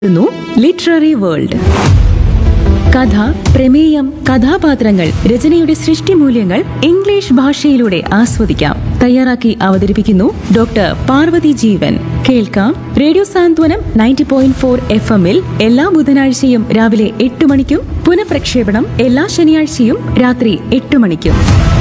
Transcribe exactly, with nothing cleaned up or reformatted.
Literary world. കഥ, പ്രമേയം, കഥാപാത്രങ്ങൾ, രചനയുടെ സൃഷ്ടിമൂല്യങ്ങൾ ഇംഗ്ലീഷ് ഭാഷയിലൂടെ ആസ്വദിക്കാം. തയ്യാറാക്കി അവതരിപ്പിക്കുന്നു ഡോക്ടർ പാർവതി ജീവൻ. കേൾക്കാം റേഡിയോ സാന്ത്വനം നയൻറ്റി പോയിന്റ് ഫോർ എഫ് എമ്മിൽ എല്ലാ ബുധനാഴ്ചയും രാവിലെ എട്ട് മണിക്കും പുനഃപ്രക്ഷേപണം എല്ലാ ശനിയാഴ്ചയും രാത്രി എട്ട് മണിക്കും.